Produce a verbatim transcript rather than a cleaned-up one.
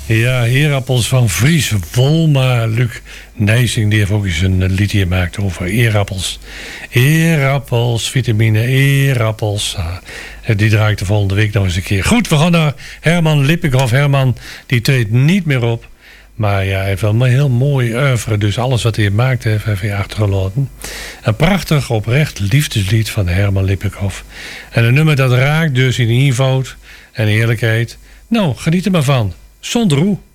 Ja, eerappels van Friese wol, maar Luc Nijsing die heeft ook eens een liedje gemaakt over eerappels. Eerappels, vitamine, eerappels. Uh, die draai ik de volgende week nog eens een keer. Goed, we gaan naar Herman Lippenhoff. Herman, die treedt niet meer op. Maar ja, hij heeft wel een heel mooi oeuvre. Dus alles wat hij maakt heeft hij achtergelaten. Een prachtig, oprecht liefdeslied van Herman Lippenhoff. En een nummer dat raakt dus in eenvoud en eerlijkheid. Nou, geniet er maar van. Zonder roe.